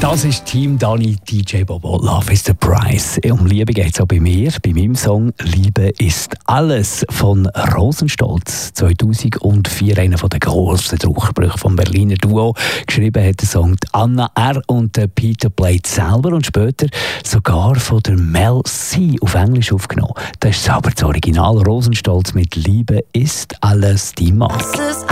Das ist Team Dani, DJ Bobo, Love is the Price. Um Liebe geht es auch bei mir, bei meinem Song «Liebe ist alles» von Rosenstolz. 2004 einer der grossen Durchbrüche vom Berliner Duo. Geschrieben hat der Song Anna R. und Peter Blade selber und später sogar von der Mel C. auf Englisch aufgenommen. Das ist aber das Original Rosenstolz mit «Liebe ist alles» die Marke.